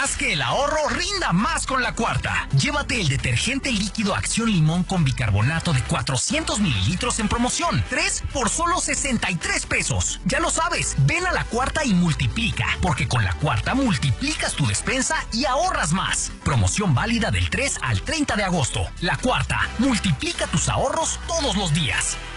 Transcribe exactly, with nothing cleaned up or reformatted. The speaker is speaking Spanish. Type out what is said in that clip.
Haz que el ahorro rinda más con la Cuarta. Llévate el detergente líquido Acción Limón con bicarbonato de cuatrocientos mililitros en promoción. tres por solo sesenta y tres pesos. Ya lo sabes, ven a la Cuarta y multiplica. Porque con la Cuarta multiplicas tu despensa y ahorras más. Promoción válida del tres al treinta de agosto. La Cuarta, multiplica tus ahorros todos los días.